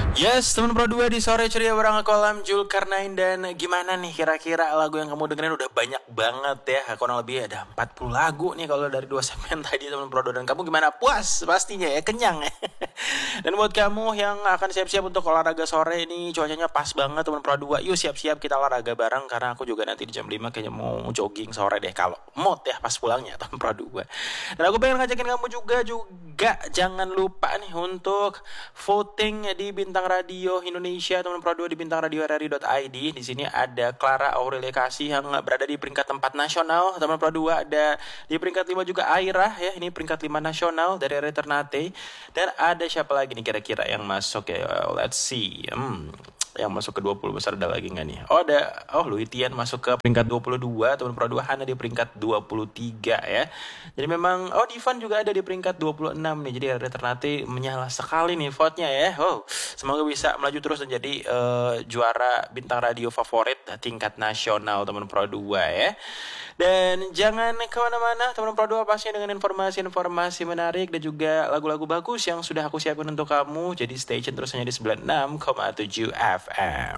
Yes, teman Pro 2 di sore ceria bareng aku Alam Julkarnain. Dan gimana nih kira-kira lagu yang kamu dengerin? Udah banyak banget ya, kurang lebih ada 40 lagu nih kalau dari 2 segmen tadi teman Pro 2. Dan kamu gimana? Puas pastinya ya, kenyang ya. Dan buat kamu yang akan siap-siap untuk olahraga sore ini, cuacanya pas banget teman Pro 2. Yuk siap-siap kita olahraga bareng, karena aku juga nanti di jam 5 kayaknya mau jogging sore deh, kalau mood ya pas pulangnya teman Pro 2. Dan aku pengen ngajakin kamu juga jangan lupa nih untuk voting di Bintang Radio Indonesia, teman Pro 2, di Bintang Radio RRI.id. Di sini ada Clara Aurelia Kasih yang berada di peringkat 4 nasional, teman Pro 2. Ada di peringkat 5 juga Aira ya, ini peringkat 5 nasional dari RRI Ternate. Dan ada siapa lagi nih kira-kira yang masuk ya? Let's see. Yang masuk ke 20 besar ada lagi nggak nih? Luitian masuk ke peringkat 22, teman Pro 2. Hana di peringkat 23 ya. Jadi memang Divan juga ada di peringkat 26 nih. Jadi RRI Ternate menyala sekali nih vote-nya ya. Semoga bisa melaju terus dan jadi juara bintang radio favorit tingkat nasional teman Pro 2 ya. Dan jangan kemana-mana teman Pro 2, pastinya dengan informasi-informasi menarik dan juga lagu-lagu bagus yang sudah aku siapkan untuk kamu. Jadi stay tune terus hanya di 96,7 FM.